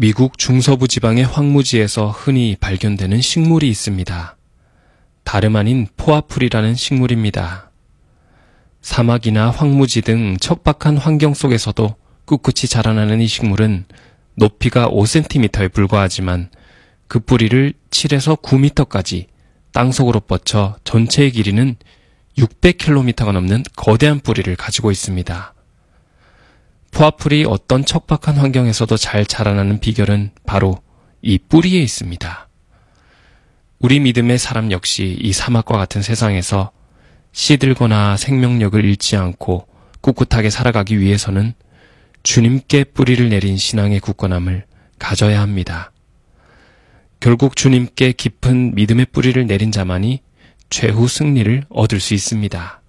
미국 중서부 지방의 황무지에서 흔히 발견되는 식물이 있습니다. 다름 아닌 포아풀이라는 식물입니다. 사막이나 황무지 등 척박한 환경 속에서도 꿋꿋이 자라나는 이 식물은 높이가 5cm에 불과하지만 그 뿌리를 7에서 9m까지 땅속으로 뻗쳐 전체의 길이는 600km가 넘는 거대한 뿌리를 가지고 있습니다. 포아풀이 어떤 척박한 환경에서도 잘 자라나는 비결은 바로 이 뿌리에 있습니다. 우리 믿음의 사람 역시 이 사막과 같은 세상에서 씨들거나 생명력을 잃지 않고 꿋꿋하게 살아가기 위해서는 주님께 뿌리를 내린 신앙의 굳건함을 가져야 합니다. 결국 주님께 깊은 믿음의 뿌리를 내린 자만이 최후 승리를 얻을 수 있습니다.